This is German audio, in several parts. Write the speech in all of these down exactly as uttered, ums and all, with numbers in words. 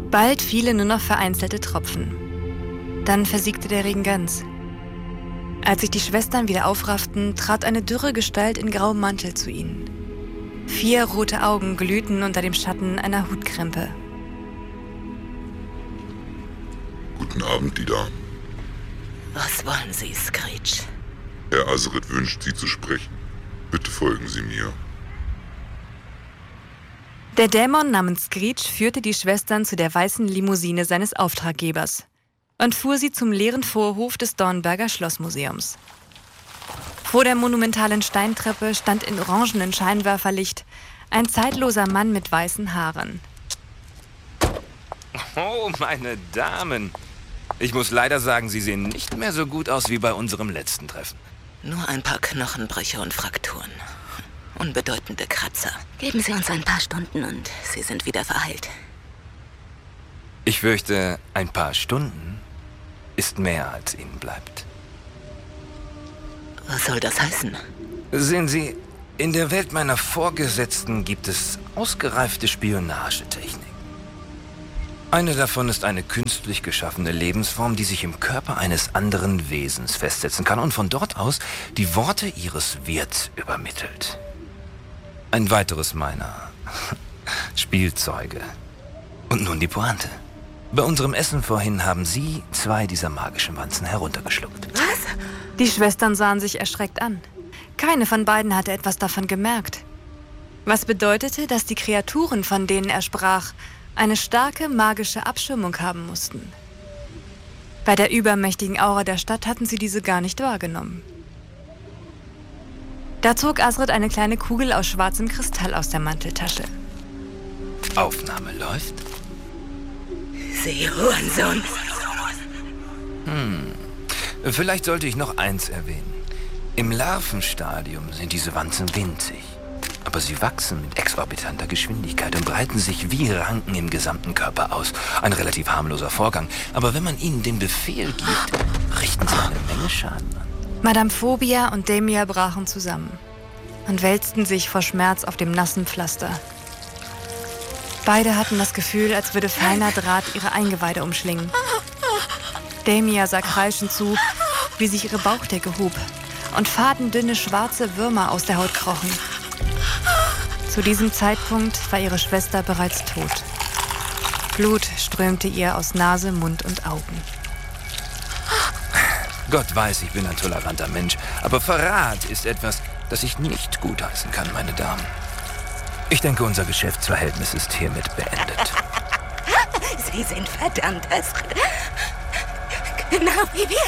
Bald fielen nur noch vereinzelte Tropfen. Dann versiegte der Regen ganz. Als sich die Schwestern wieder aufrafften, trat eine dürre Gestalt in grauem Mantel zu ihnen. Vier rote Augen glühten unter dem Schatten einer Hutkrempe. Guten Abend, die Damen. Was wollen Sie, Screech? Herr Azred wünscht, Sie zu sprechen. Bitte folgen Sie mir. Der Dämon namens Screech führte die Schwestern zu der weißen Limousine seines Auftraggebers und fuhr sie zum leeren Vorhof des Dornberger Schlossmuseums. Vor der monumentalen Steintreppe stand in orangenen Scheinwerferlicht ein zeitloser Mann mit weißen Haaren. Oh, meine Damen. Ich muss leider sagen, Sie sehen nicht mehr so gut aus wie bei unserem letzten Treffen. Nur ein paar Knochenbrüche und Frakturen. Unbedeutende Kratzer. Geben Sie uns ein paar Stunden und Sie sind wieder verheilt. Ich fürchte, ein paar Stunden ist mehr, als Ihnen bleibt. Was soll das heißen? Sehen Sie, in der Welt meiner Vorgesetzten gibt es ausgereifte Spionagetechniken. Eine davon ist eine künstlich geschaffene Lebensform, die sich im Körper eines anderen Wesens festsetzen kann und von dort aus die Worte ihres Wirts übermittelt. Ein weiteres meiner Spielzeuge. Und nun die Pointe. Bei unserem Essen vorhin haben Sie zwei dieser magischen Wanzen heruntergeschluckt. Was? Die Schwestern sahen sich erschreckt an. Keine von beiden hatte etwas davon gemerkt. Was bedeutete, dass die Kreaturen, von denen er sprach, eine starke magische Abschirmung haben mussten. Bei der übermächtigen Aura der Stadt hatten sie diese gar nicht wahrgenommen. Da zog Azred eine kleine Kugel aus schwarzem Kristall aus der Manteltasche. Aufnahme läuft. Sie Hurensohn. Hm. Vielleicht sollte ich noch eins erwähnen. Im Larvenstadium sind diese Wanzen winzig. Aber sie wachsen mit exorbitanter Geschwindigkeit und breiten sich wie Ranken im gesamten Körper aus. Ein relativ harmloser Vorgang. Aber wenn man ihnen den Befehl gibt, richten sie eine Menge Schaden an. Madame Phobia und Demia brachen zusammen und wälzten sich vor Schmerz auf dem nassen Pflaster. Beide hatten das Gefühl, als würde feiner Draht ihre Eingeweide umschlingen. Demia sah kreischend zu, wie sich ihre Bauchdecke hob und fadendünne schwarze Würmer aus der Haut krochen. Zu diesem Zeitpunkt war ihre Schwester bereits tot. Blut strömte ihr aus Nase, Mund und Augen. Gott weiß, ich bin ein toleranter Mensch, aber Verrat ist etwas, das ich nicht gutheißen kann, meine Damen. Ich denke, unser Geschäftsverhältnis ist hiermit beendet. Sie sind verdammt, Azred. Genau wie wir.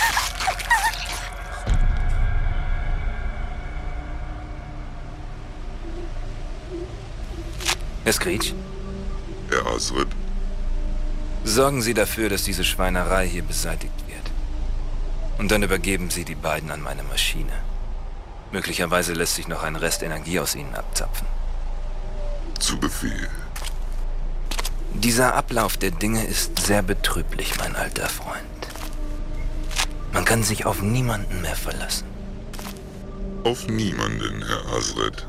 Herr Screech? Herr Azred, Sorgen Sie dafür, dass diese Schweinerei hier beseitigt wird. Und dann übergeben Sie die beiden an meine Maschine. Möglicherweise lässt sich noch ein Rest Energie aus ihnen abzapfen. zu Befehl. Dieser Ablauf der Dinge ist sehr betrüblich, mein alter Freund. Man kann sich auf niemanden mehr verlassen. Auf niemanden, Herr Azred.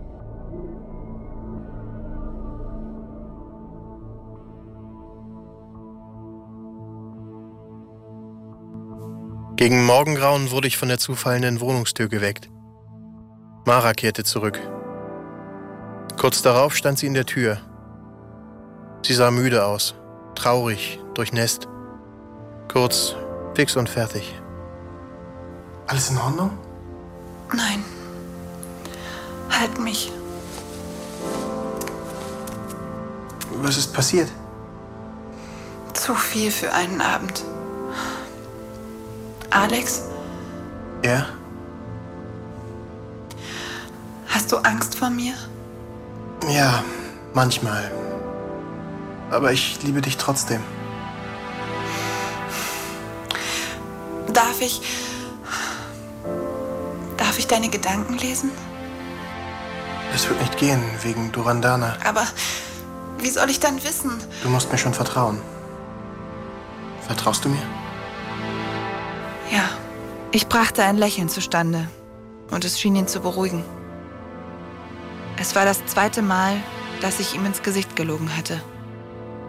Gegen Morgengrauen wurde ich von der zufallenden Wohnungstür geweckt. Mara kehrte zurück. Kurz darauf stand sie in der Tür. Sie sah müde aus, traurig, durchnässt. Kurz, fix und fertig. Alles in Ordnung? Nein. Halt mich. Was ist passiert? Zu viel für einen Abend. Alex, Ja? hast du Angst vor mir? Ja, manchmal. Aber ich liebe dich trotzdem. Darf ich... Darf ich deine Gedanken lesen? Das wird nicht gehen, wegen Durandana. Aber wie soll ich dann wissen? Du musst mir schon vertrauen. Vertraust du mir? Ja. Ich brachte ein Lächeln zustande und es schien ihn zu beruhigen. Es war das zweite Mal, dass ich ihm ins Gesicht gelogen hatte.